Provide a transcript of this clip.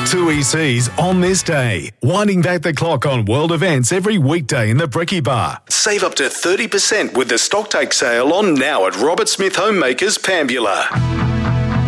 Tui Seas on this day. Winding back the clock on world events every weekday in the Bricky Bar. Save up to 30% with the stocktake sale on now at Robert Smith Homemakers, Pambula.